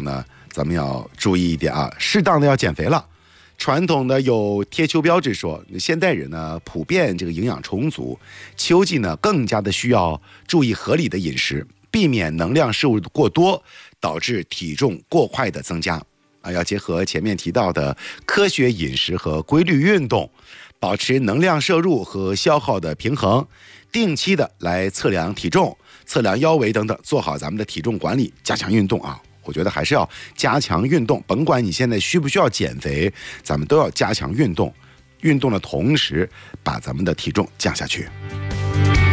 呢，咱们要注意一点啊，适当的要减肥了。传统的有贴秋标志说，现代人呢普遍这个营养充足，秋季呢更加的需要注意合理的饮食，避免能量摄入过多，导致体重过快的增加啊。要结合前面提到的科学饮食和规律运动，保持能量摄入和消耗的平衡，定期的来测量体重、测量腰围等等，做好咱们的体重管理，加强运动啊。我觉得还是要加强运动，甭管你现在需不需要减肥，咱们都要加强运动。运动的同时，把咱们的体重降下去。